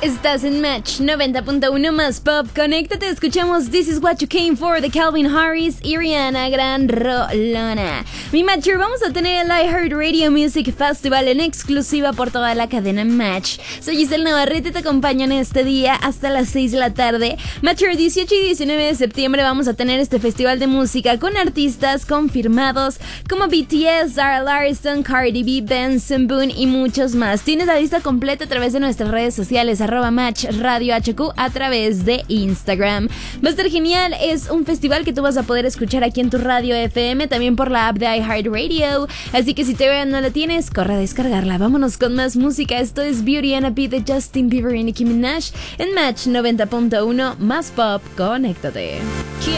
Estás en Match 90.1 más pop. Conéctate, escuchamos This Is What You Came For de Calvin Harris y Rihanna, gran rolona. Mi Matcher, vamos a tener el iHeartRadio Music Festival en exclusiva por toda la cadena Match. Soy Giselle Navarrete y te acompaño en este día hasta las 6 de la tarde. Matcher, 18 y 19 de septiembre vamos a tener este festival de música con artistas confirmados como BTS, Zara Larsson, Cardi B, Benson Boone y muchos más. Tienes la lista completa a través de nuestras redes sociales, @Match Radio HQ, a través de Instagram. Va a estar genial, es un festival que tú vas a poder escuchar aquí en tu radio FM, también por la app de iHeartRadio, así que si todavía no la tienes, corre a descargarla. Vámonos con más música. Esto es Beauty and a Beat de Justin Bieber y Nicki Minaj en Match 90.1 más pop. Conéctate.